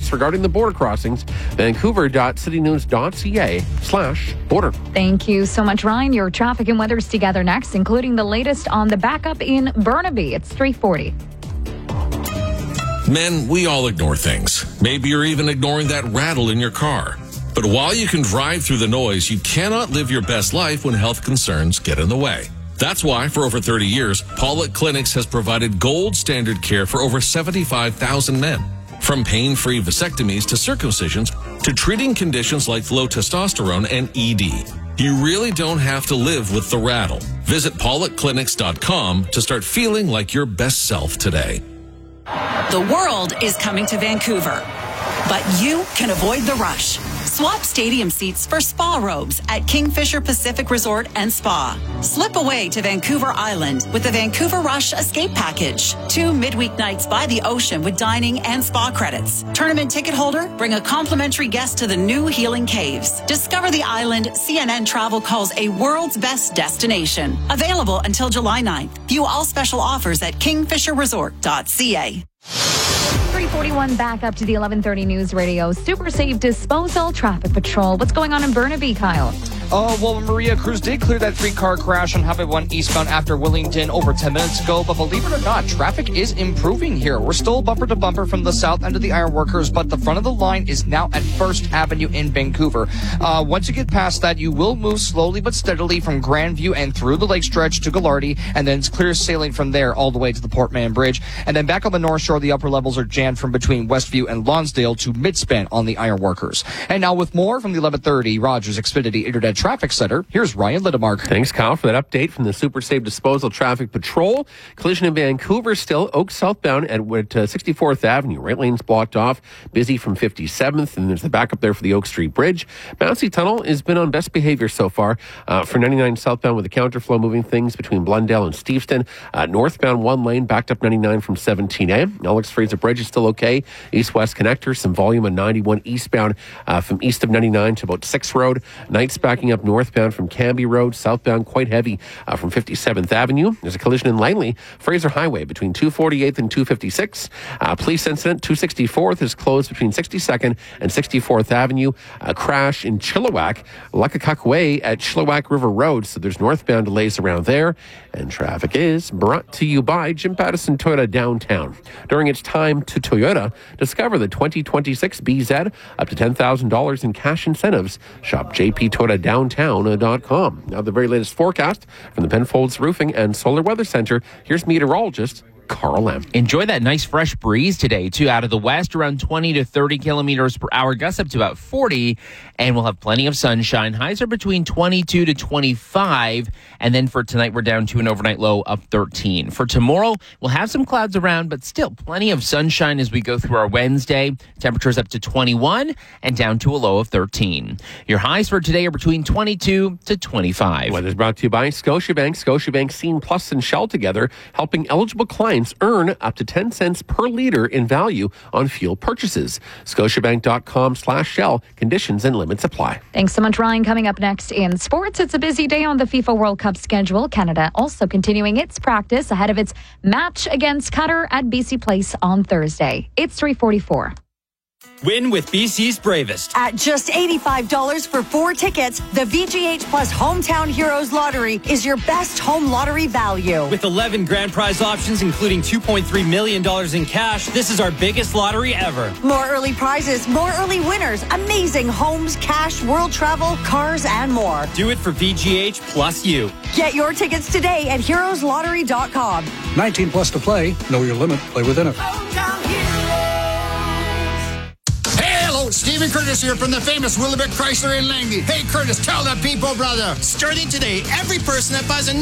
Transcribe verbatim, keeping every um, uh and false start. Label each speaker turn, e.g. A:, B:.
A: updates regarding the border crossings. Vancouver.citynews.ca slash border.
B: Thank you so much, Ryan. Your traffic and weather's together next, including the latest on the backup in Burnaby. It's three forty.
C: Men, we all ignore things. Maybe you're even ignoring that rattle in your car. But while you can drive through the noise, you cannot live your best life when health concerns get in the way. That's why, for over thirty years, Pollock Clinics has provided gold standard care for over seventy-five thousand men. From pain-free vasectomies to circumcisions to treating conditions like low testosterone and E D. You really don't have to live with the rattle. Visit pollock clinics dot com to start feeling like your best self today.
D: The world is coming to Vancouver, but you can avoid the rush. Swap stadium seats for spa robes at Kingfisher Pacific Resort and Spa. Slip away to Vancouver Island with the Vancouver Rush Escape Package. Two midweek nights by the ocean with dining and spa credits. Tournament ticket holder, bring a complimentary guest to the new Healing Caves. Discover the island C N N Travel calls a world's best destination. Available until July ninth. View all special offers at kingfisher resort dot c a.
B: three forty-one back up to the eleven thirty News Radio. Super Safe Disposal Traffic Patrol. What's going on in Burnaby, Kyle?
E: Oh, well, Maria, crews did clear that three-car crash on Highway one eastbound after Wellington over ten minutes ago, but believe it or not, traffic is improving here. We're still bumper to bumper from the south end of the Ironworkers, but the front of the line is now at First Avenue in Vancouver. Uh, once you get past that, you will move slowly but steadily from Grandview and through the lake stretch to Gallardi, and then it's clear sailing from there all the way to the Port Mann Bridge. And then back on the North Shore, the upper levels are jammed from between Westview and Lonsdale to Midspan on the Ironworkers. And now with more from the eleven thirty Rogers Xfinity Internet Traffic Center, here's Ryan Lidemark.
A: Thanks, Kyle, for that update from the Super Safe Disposal Traffic Patrol. Collision in Vancouver still. Oak southbound at uh, sixty-fourth Avenue. Right lane's blocked off. Busy from fifty-seventh, and there's the backup there for the Oak Street Bridge. Bouncy Tunnel has been on best behavior so far uh, for ninety-nine southbound with the counterflow moving things between Blundell and Steveston. Uh, northbound one lane backed up ninety-nine from seventeen A. Alex Fraser Bridge is still okay. East-west connector, some volume on ninety-one eastbound uh, from east of ninety-nine to about sixth Road. Nights backing up northbound from Cambie Road, southbound quite heavy uh, from fifty-seventh Avenue. There's a collision in Langley, Fraser Highway between two forty-eighth and two fifty-six. Uh, police incident, two sixty-fourth is closed between sixty-second and sixty-fourth Avenue. A crash in Chilliwack, Luckakuk Way at Chilliwack River Road, so there's northbound delays around there. And traffic is brought to you by Jim Pattison Toyota Downtown. During its time to Toyota, discover the twenty twenty-six B Z, up to ten thousand dollars in cash incentives. Shop j p toyota downtown dot com. Now the very latest forecast from the Penfolds Roofing and Solar Weather Center. Here's meteorologist Carl Lamb.
F: Enjoy that nice fresh breeze today, too, out of the west, around twenty to thirty kilometers per hour, gusts up to about forty, and we'll have plenty of sunshine. Highs are between twenty-two to twenty-five, and then for tonight, we're down to an overnight low of thirteen. For tomorrow, we'll have some clouds around, but still plenty of sunshine as we go through our Wednesday. Temperatures up to twenty-one and down to a low of thirteen. Your highs for today are between twenty-two to twenty-five.
A: Weather's brought to you by Scotiabank. Scotiabank Scene Plus and Shell together, helping eligible clients earn up to ten cents per liter in value on fuel purchases. Scotiabank.com slash Shell. Conditions and limits apply.
B: Thanks so much, Ryan. Coming up next in sports, it's a busy day on the FIFA World Cup schedule. Canada also continuing its practice ahead of its match against Qatar at B C Place on Thursday. It's three forty-four.
G: Win with B C's Bravest.
H: At just eighty-five dollars for four tickets, the V G H Plus Hometown Heroes Lottery is your best home lottery value.
G: With eleven grand prize options, including two point three million dollars in cash, this is our biggest lottery ever.
H: More early prizes, more early winners, amazing homes, cash, world travel, cars, and more.
G: Do it for V G H plus you.
H: Get your tickets today at heroes lottery dot com.
I: nineteen plus to play. Know your limit. Play within it.
J: Stephen Curtis here from the famous Willowbrook Chrysler in Langley. Hey, Curtis, tell the people, brother.
K: Starting today, every person that buys a